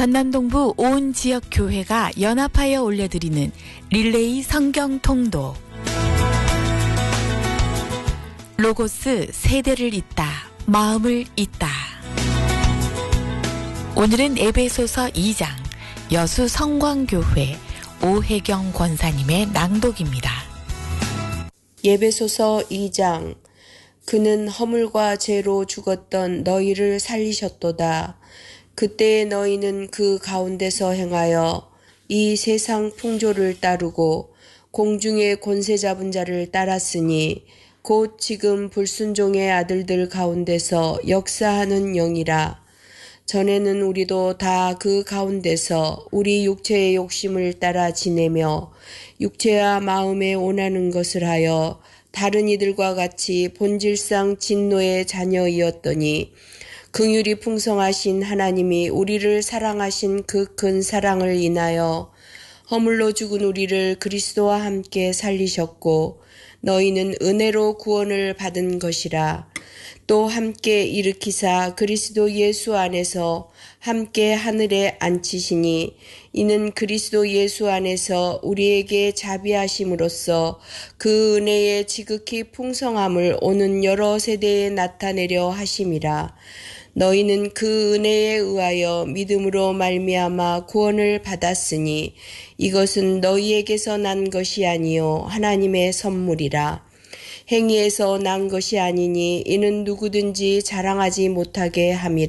전남동부 온 지역 교회가 연합하여 올려드리는 릴레이 성경 통독. 로고스 세대를 잇다, 마음을 잇다. 오늘은 에베소서 2장 여수 성광교회 오혜경 권사님의 낭독입니다. 에베소서 2장. 그는 허물과 죄로 죽었던 너희를 살리셨도다. 그때의 너희는 그 가운데서 행하여 이 세상 풍조를 따르고 공중의 권세 잡은 자를 따랐으니 곧 지금 불순종의 아들들 가운데서 역사하는 영이라. 전에는 우리도 다 그 가운데서 우리 육체의 욕심을 따라 지내며 육체와 마음에 원하는 것을 하여 다른 이들과 같이 본질상 진노의 자녀이었더니 긍휼이 풍성하신 하나님이 우리를 사랑하신 그 큰 사랑을 인하여 허물로 죽은 우리를 그리스도와 함께 살리셨고 너희는 은혜로 구원을 받은 것이라. 또 함께 일으키사 그리스도 예수 안에서 함께 하늘에 앉히시니 이는 그리스도 예수 안에서 우리에게 자비하심으로써 그 은혜의 지극히 풍성함을 오는 여러 세대에 나타내려 하심이라. 너희는 그 은혜에 의하여 믿음으로 말미암아 구원을 받았으니 이것은 너희에게서 난 것이 아니요 하나님의 선물이라. 행위에서 난 것이 아니니 이는 누구든지 자랑하지 못하게 함이라.